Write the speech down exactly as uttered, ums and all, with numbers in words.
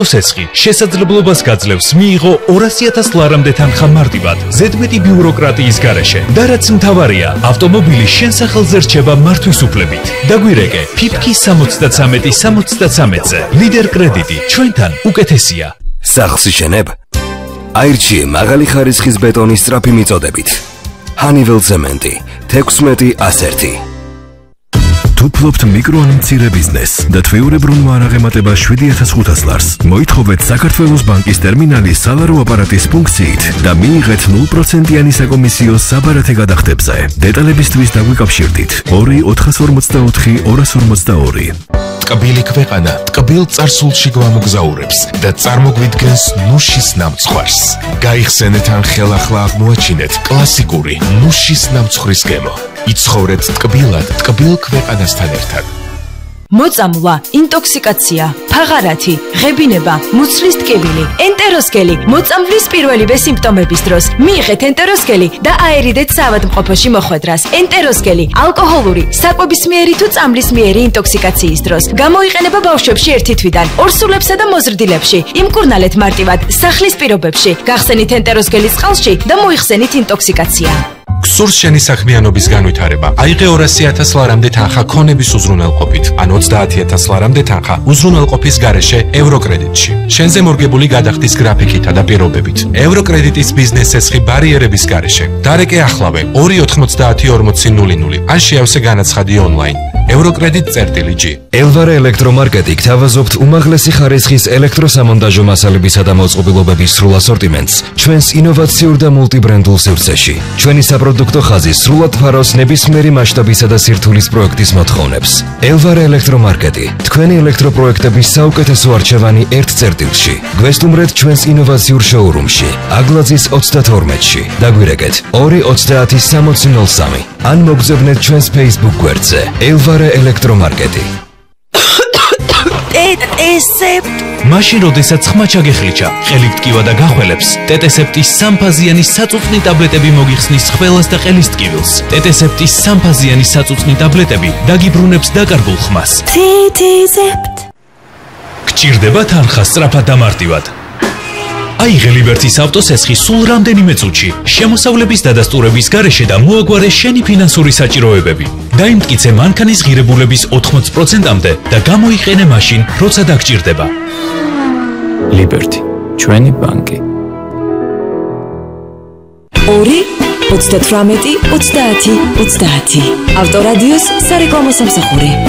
სესხი შესაძლებლობას გაძლევს მიიღო ორასი ათას ლარამდე თანხა მარტივად ზედმეტი ბიუროკრატიის გარეშე და რაც მთავარია ავტომობილი შენ სახელზე რჩება მართვის უფლებით დაგვირეკე ფიფკი სამოცდათსამეტი სამოცდათსამეტზე ლიდერ კრედიტი ჩვენთან უკეთესია სახლს იშენებ აირჩიე მაღალი ხარისხის ბეტონის სწრაფი მიწოდებით ჰანიվել ცემენტი თექვსმეტი ასერთი თუ ფლობთ მიკრო ან მცირე ბიზნესს და თვეურებრუნ მოანაღემატება შვიდი ათას ხუთას ლარს, მოითხოვეთ საქართველოს ბანკის ტერმინალის სალარო აპარატის ფუნქციით და მიიღეთ ნულ პროცენტიანი საკომისიო საბარათე გადახდებზე. დეტალებისთვის დაგვიკავშირდით ორი ოთხას ორმოცდაოთხი ორას ორმოცდაორი. ტკბილი ქვეყანა ტკბილ წარსულში გვამოგზაურებს და წარმოგვიდგენს ნუშის ნამცხვარს. გაიხსენეთ ან ხელახლა აღმოაჩინეთ კლასიკური ნუშის ნამცხვრის გემო. იცხოვრეთ ტკბილად ტკბილ ქვეყანასთან ერთად. მოწამვლა, ინტოქსიკაცია, ფაღარათი, ღებინება, მუცლის ტკივილი, ენტეროსკელი, მოწამვლის პირველივე სიმპტომების დროს მიიღეთ ენტეროსკელი და აერიდეთ საავადმყოფოში მოხვედრას. ენტეროსკელი ალკოჰოლური, საკვებისმიერი თუ წამლისმიერი ინტოქსიკაციის დროს გამოიყენება ბავშვებში ერთი თვიდან ორსულებსა და მოზრდილებში. იმკურნალეთ მარტივად სახლის პირობებში, გახსენით ენტეროსკელის წყალში და მოიხსენით ინტოქსიკაცია. გსურს შენი საქმიანობის განვითარება. აიღე ორასი ათას ლარამდე თანხა ქონების უზრუნველყოფით, ან ოცდაათი ათას ლარამდე თანხა უზრუნველყოფის გარეშე ევროკრედიტში. შენზე მორგებული გადახდის გრაფიკითა და პირობებით. ევროკრედიტის ბიზნეს სესხი ბარიერების გარეშე. დარეკე ახლავე ორი ოთხმოცდაათი ორმოცი ნული ნული. ან შეავსე განაცხადი ონლაინ. ევროკრედიტ წერტილი ჯი. ელვარე ელექტრომარკეტი გთავაზობთ უმაღლესი ხარისხის ელექტროსამონტაჟო მასალებისა და მოწყობილობების სრულ ასორტიმენტს ჩვენს ინოვაციურ და მულტიბრენდულ სივრცეში. ჩვენი საპროდუქტო ხაზი სრულად ფარავს ნებისმიერი მასშტაბისა და სირთულის პროექტის მოთხოვნებს. ელვარე ელექტრომარკეტი თქვენი ელექტროპროექტების საუკეთესო არჩევანი ერთ წერტილში. გვესტუმრეთ ჩვენს ინოვაციურ შოურუმში, აგლაძის ოცდათორმეტში. დაგვირეკეთ ორი ოცდაათი სამოცი ნული სამი. ან მოგზავნეთ ჩვენს Facebook გვერდზე ელვარე ელექტრომარკეტი. ტეტესეპტ მაშინ როდესაც ხმა ჩაგეხლიჩა, ხელით ტკივა და გახველებს, ტეტესეპტის სამფაზიანი საწუწნი ტაბლეტები მოგიხსნის ხველას და ყელის ტკივილს. ტეტესეპტის სამფაზიანი საწუწნი ტაბლეტები დაგიბრუნებს დაკარგულ ხმას. ტეტესეპტ გჭირდება თანხა სწრაფად და მარტივად. აიღე ლიბერტის ავტოსესხი სულ რამდენიმე წუთში, შემოსავლების დადასტურების გარეშე და მოაგვარე შენი ფინანსური საჭიროებები. დაიმტკიცე მანქანის ღირებულების ოთხმოცი პროცენტამდე და გამოიყენე მაშინ, როცა დაგჭირდება. ლიბერტი, ჩვენი ბანკი. ორი ოცდათვრამეტი ოცდაათი ოცდაათი ავტორადიოს სარეკლამო სამსახური.